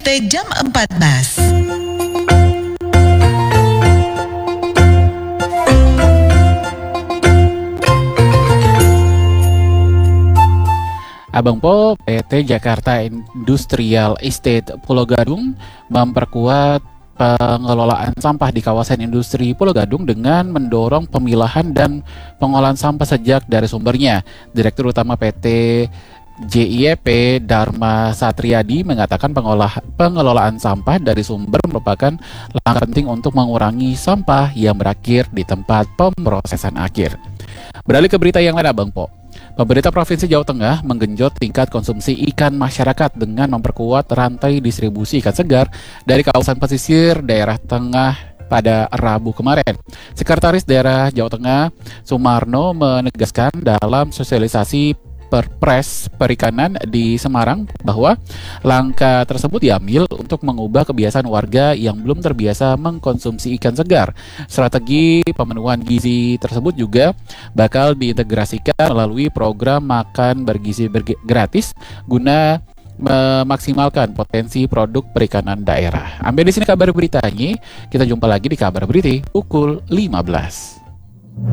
sampai jam 14. Abang Po, PT Jakarta Industrial Estate Pulau Gadung memperkuat pengelolaan sampah di kawasan industri Pulau Gadung dengan mendorong pemilahan dan pengolahan sampah sejak dari sumbernya. Direktur Utama PT JIEP Dharma Satriadi mengatakan pengelolaan sampah dari sumber merupakan langkah penting untuk mengurangi sampah yang berakhir di tempat pemrosesan akhir. Beralih ke berita yang lain, Abang Po. Pemerintah Provinsi Jawa Tengah menggenjot tingkat konsumsi ikan masyarakat dengan memperkuat rantai distribusi ikan segar dari kawasan pesisir daerah tengah pada Rabu kemarin. Sekretaris Daerah Jawa Tengah Sumarno menegaskan dalam sosialisasi Perpres Perikanan di Semarang bahwa langkah tersebut diambil untuk mengubah kebiasaan warga yang belum terbiasa mengkonsumsi ikan segar. Strategi pemenuhan gizi tersebut juga bakal diintegrasikan melalui program makan bergizi gratis guna memaksimalkan potensi produk perikanan daerah. Sampai di sini kabar beritanya. Kita jumpa lagi di kabar berita pukul 15.